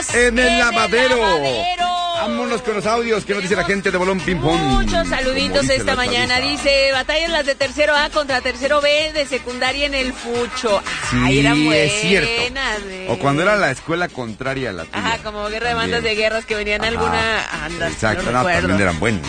en el lavadero. Vámonos con los audios. ¿Qué nos dice la gente de Bolón Ping Pong? Muchos saluditos esta mañana. Dice, batallan las de tercero A contra tercero B de secundaria en el Fucho. Sí, eran buenas, es cierto. O cuando era la escuela contraria a la tuya. Ajá, como guerra de bandas de guerras que venían alguna... Anda, exacto, no recuerdo. también eran buenos.